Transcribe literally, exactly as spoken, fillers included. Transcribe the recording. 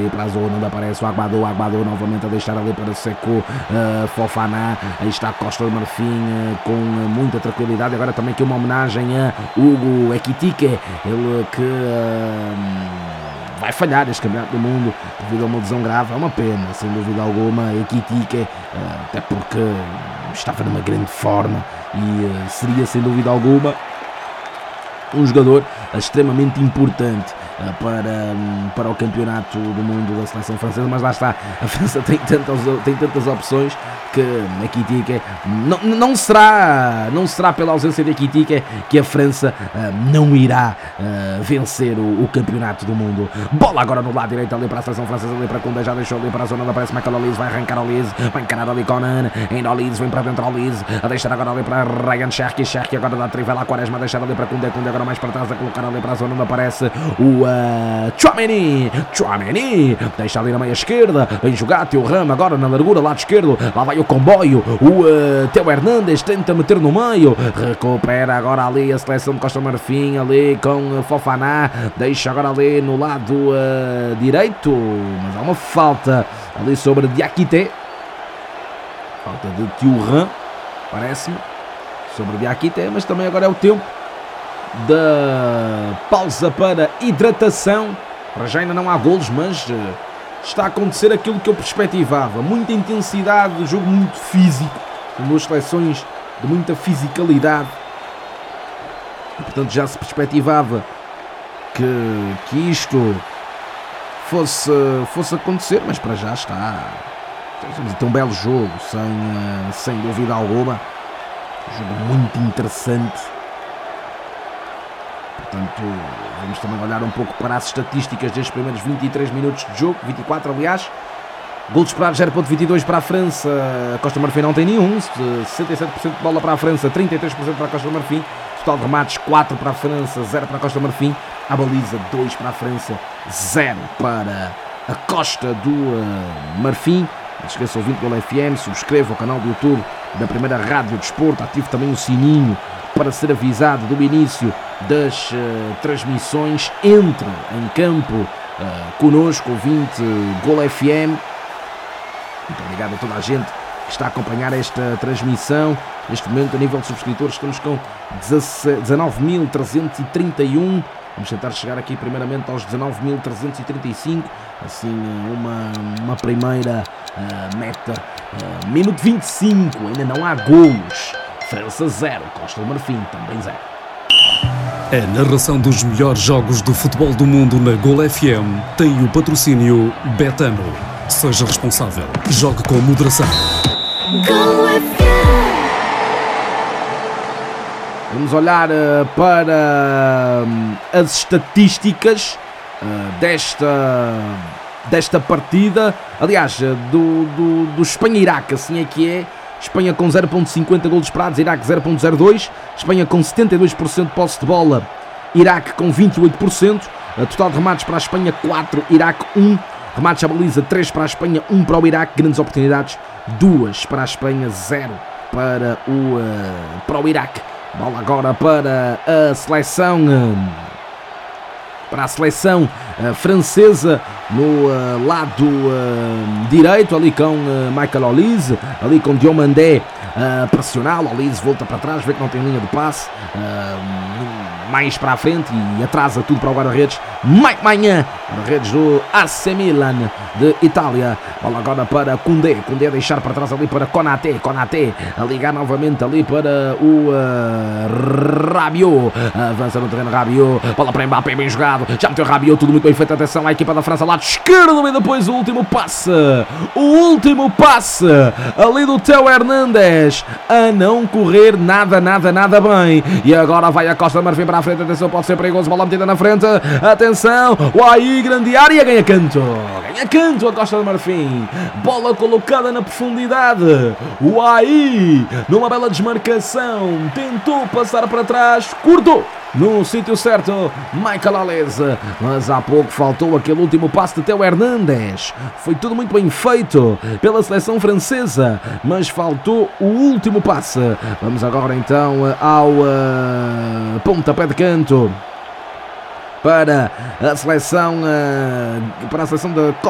ali para a zona onde aparece o Agbadou, Agbadou novamente a deixar ali para Sekou, uh, Fofana, aí está Costa do Marfim uh, com uh, muita tranquilidade. Agora também aqui uma homenagem a Hugo Ekitike, ele que uh, vai falhar este campeonato do mundo devido a uma lesão grave. É uma pena, sem dúvida alguma, Ekitike, uh, até porque estava numa grande forma e uh, seria sem dúvida alguma um jogador extremamente importante uh, para, um, para o campeonato do mundo da seleção francesa, mas lá está, a França tem tantas, tem tantas opções que a Ekitike não, não, será, não será pela ausência de Ekitike que a França uh, não irá uh, vencer o, o campeonato do mundo. Bola agora no lado direito ali para a seleção francesa, ali para Koundé, já deixou ali para a zona onde aparece Michael Olise, vai arrancar Olise, vai encarar ali Conan, ainda Olise, vem para dentro Olise, a deixar agora ali para Ryan Cherki, Cherki agora dá trivela a Quaresma, a deixar ali para Koundé, Koundé agora mais para trás, a colocar ali para a zona onde aparece o uh, Tchouaméni, Tchouaméni, deixa ali na meia esquerda, vem jogar Teo Rama agora na largura, lado esquerdo, lá vai o comboio, o uh, Theo Hernandes tenta meter no meio, recupera agora ali a seleção de Costa do Marfim, ali com uh, Fofana, deixa agora ali no lado uh, direito, mas há uma falta ali sobre Diakité, falta de Thuram, parece-me, sobre Diakité, mas também agora é o tempo da pausa para hidratação. Para já ainda não há golos, mas uh, está a acontecer aquilo que eu perspectivava, muita intensidade, jogo muito físico, com duas seleções de muita fisicalidade, e, portanto já se perspectivava que, que isto fosse, fosse acontecer, mas para já está. Temos então um belo jogo, sem, uh, sem dúvida alguma, um jogo muito interessante. Portanto, vamos também olhar um pouco para as estatísticas destes primeiros vinte e três minutos de jogo, vinte e quatro aliás. Golos esperados zero vírgula vinte e dois para a França, a Costa do Marfim não tem nenhum, sessenta e sete por cento de bola para a França, trinta e três por cento para a Costa do Marfim, total de remates quatro para a França, zero para a Costa do Marfim, a baliza dois para a França, zero para a Costa do uh, Marfim. Não se esqueça, ouvinte do F M, subscreva o canal do YouTube da Primeira Rádio Desporto, ative também o sininho para ser avisado do início das uh, transmissões. Entre em campo uh, connosco, ouvinte Gol F M. Muito obrigado a toda a gente que está a acompanhar esta transmissão. Neste momento, a nível de subscritores, estamos com dezanove mil trezentos e trinta e um. Vamos tentar chegar aqui primeiramente aos dezanove mil trezentos e trinta e cinco. Assim, uma, uma primeira uh, meta. Uh, minuto vinte e cinco, ainda não há golos. França zero, Costa do Marfim também zero. A narração dos melhores jogos do futebol do mundo na Gol F M tem o patrocínio Betano. Seja responsável. Jogue com moderação. Gol F M. Vamos olhar uh, para uh, as estatísticas uh, desta, desta partida. Aliás, uh, do, do, do Espanha-Iraque, assim é que é. Espanha com zero vírgula cinquenta golos esperados, Iraque zero vírgula zero dois. Espanha com setenta e dois por cento de posse de bola, Iraque com vinte e oito por cento. Uh, total de remates para a Espanha quatro, Iraque um. Remates à baliza três para a Espanha, um para o Iraque. Grandes oportunidades, duas para a Espanha, zero para o, uh, para o Iraque. Bola agora para a seleção para a seleção uh, francesa no uh, lado uh, direito, ali com uh, Michael Olise, ali com Diomandé a uh, pressioná-lo. Olise volta para trás, vê que não tem linha de passe, uh, mais para a frente e atrasa tudo para o guarda-redes Mike Maignan, guarda-redes do A C Milan de Itália. Bola agora para Koundé, Koundé a deixar para trás ali para Konaté, Konaté a ligar novamente ali para o uh, Rabiot, avança no terreno Rabiot, bola para Mbappé, bem jogado, já meteu Rabiot, tudo muito bem feito, atenção à equipa da França, lado esquerdo, e depois o último passe, o último passe ali do Theo Hernandes, a não correr nada, nada, nada bem, e agora vai a Costa do Marfim para a frente, atenção, pode ser perigoso, bola metida na frente, atenção, o aí, grande área, ganha canto, ganha canto a Costa do Marfim, bola colocada na profundidade, o aí, numa bela desmarcação, tentou passar para trás, curto, no sítio certo, Michael Olise, mas há pouco faltou aquele último passe de Theo Hernandes. Foi tudo muito bem feito pela seleção francesa, mas faltou o último passe. Vamos agora então ao uh, pontapé de canto para a seleção uh, para a seleção da